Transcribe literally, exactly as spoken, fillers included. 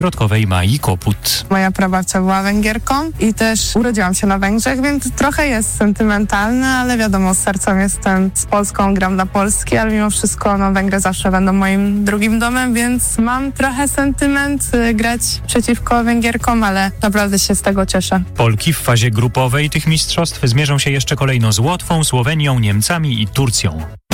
Środkowej Mai Koput. Moja prababcia była Węgierką i też urodziłam się na Węgrzech, więc trochę jest sentymentalne, ale wiadomo, z sercem jestem z Polską, gram dla Polski, ale mimo wszystko no, Węgry zawsze będą moim drugim domem, więc mam trochę sentyment y, grać przeciwko Węgierkom, ale naprawdę się z tego cieszę. Polki w fazie grupowej tych mistrzostw zmierzą się jeszcze kolejno z Łotwą, Słowenią, Niemcami i Turcją.